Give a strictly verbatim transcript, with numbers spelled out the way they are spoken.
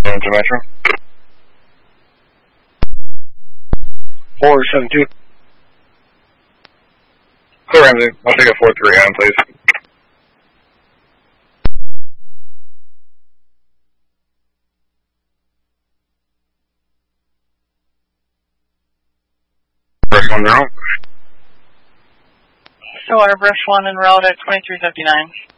to Metro. four seven two. Clear Ramsey. I'll take a four three on, please. Brush one route. So our brush one en route at twenty-three fifty-nine.